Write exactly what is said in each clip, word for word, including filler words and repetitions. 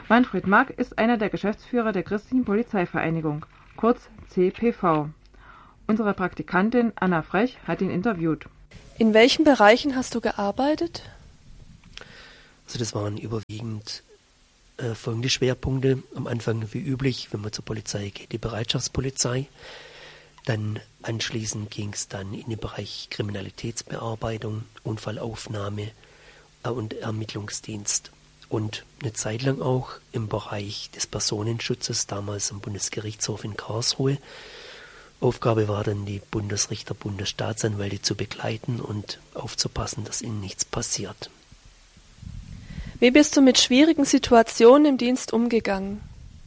Manfred Mack ist einer der Geschäftsführer der Christlichen Polizeivereinigung, kurz C P V. Unsere Praktikantin Anna Frech hat ihn interviewt. In welchen Bereichen hast du gearbeitet? Also das waren überwiegend äh, folgende Schwerpunkte. Am Anfang wie üblich, wenn man zur Polizei geht, die Bereitschaftspolizei. Dann anschließend ging es dann in den Bereich Kriminalitätsbearbeitung, Unfallaufnahme äh, und Ermittlungsdienst. Und eine Zeit lang auch im Bereich des Personenschutzes, damals am Bundesgerichtshof in Karlsruhe. Aufgabe war dann, die Bundesrichter, Bundesstaatsanwälte zu begleiten und aufzupassen, dass ihnen nichts passiert. Wie bist du mit schwierigen Situationen im Dienst umgegangen?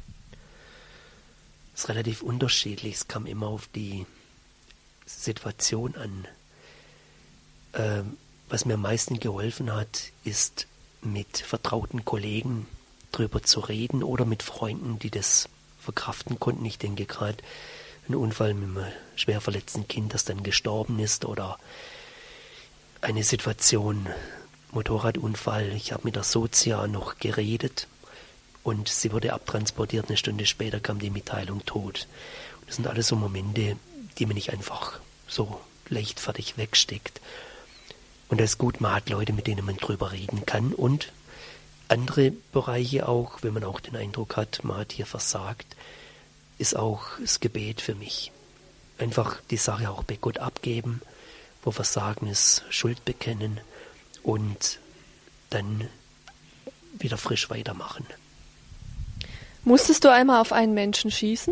Es ist relativ unterschiedlich. Es kam immer auf die Situation an. Ähm, was mir am meisten geholfen hat, ist mit vertrauten Kollegen drüber zu reden oder mit Freunden, die das verkraften konnten. Ich denke gerade ein Unfall mit einem schwer verletzten Kind, das dann gestorben ist, oder eine Situation, Motorradunfall. Ich habe mit der Sozia noch geredet und sie wurde abtransportiert. Eine Stunde später kam die Mitteilung tot. Und das sind alles so Momente, die man nicht einfach so leichtfertig wegsteckt. Und das ist gut, man hat Leute, mit denen man drüber reden kann. Und andere Bereiche auch, wenn man auch den Eindruck hat, man hat hier versagt, ist auch das Gebet für mich. Einfach die Sache auch bei Gott abgeben, wo Versagen ist, Schuld bekennen und dann wieder frisch weitermachen. Musstest du einmal auf einen Menschen schießen?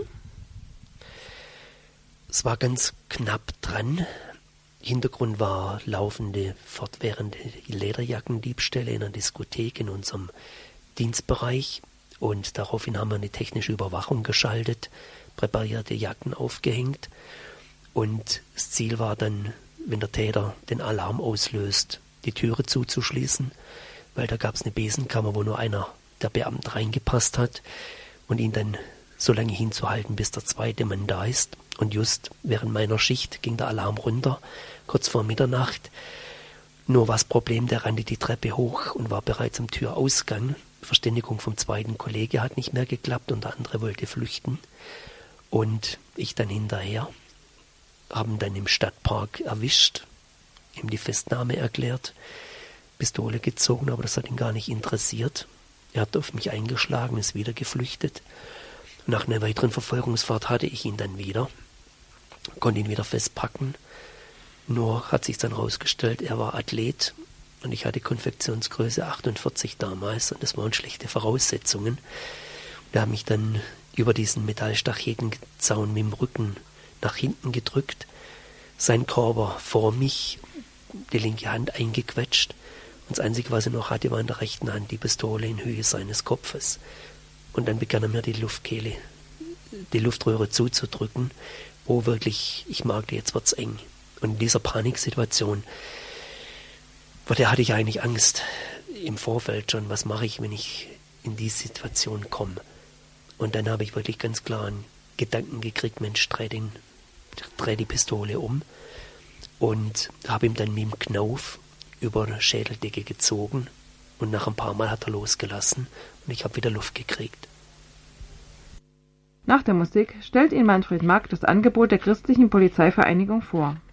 Es war ganz knapp dran. Hintergrund war laufende, fortwährende Lederjackendiebstähle in einer Diskothek in unserem Dienstbereich. Und daraufhin haben wir eine technische Überwachung geschaltet, präparierte Jacken aufgehängt. Und das Ziel war dann, wenn der Täter den Alarm auslöst, die Türe zuzuschließen, weil da gab es eine Besenkammer, wo nur einer der Beamten reingepasst hat, und ihn dann so lange hinzuhalten, bis der zweite Mann da ist. Und just während meiner Schicht ging der Alarm runter, kurz vor Mitternacht. Nur war das Problem, der rannte die Treppe hoch und war bereits am Türausgang. Verständigung vom zweiten Kollege hat nicht mehr geklappt und der andere wollte flüchten. Und ich dann hinterher, haben dann im Stadtpark erwischt, ihm die Festnahme erklärt, Pistole gezogen, aber das hat ihn gar nicht interessiert. Er hat auf mich eingeschlagen, ist wieder geflüchtet. Nach einer weiteren Verfolgungsfahrt hatte ich ihn dann wieder, konnte ihn wieder festpacken. Nur hat sich dann herausgestellt, er war Athlet und ich hatte Konfektionsgröße achtundvierzig damals und das waren schlechte Voraussetzungen. Er hat mich dann über diesen Metallstachellenzaun mit dem Rücken nach hinten gedrückt, sein Körper vor mich, die linke Hand eingequetscht und das Einzige, was er noch hatte, war in der rechten Hand die Pistole in Höhe seines Kopfes. Und dann begann er mir die Luftkehle, die Luftröhre zuzudrücken, wo wirklich, ich merkte, jetzt wird's eng. Und in dieser Paniksituation, vor der hatte ich eigentlich Angst im Vorfeld schon, was mache ich, wenn ich in die Situation komme. Und dann habe ich wirklich ganz klar einen Gedanken gekriegt, Mensch, dreh, den, dreh die Pistole um und habe ihm dann mit dem Knauf über eine Schädeldecke gezogen und nach ein paar Mal hat er losgelassen und ich habe wieder Luft gekriegt. Nach der Musik stellt Ihnen Manfred Mack das Angebot der Christlichen Polizeivereinigung vor.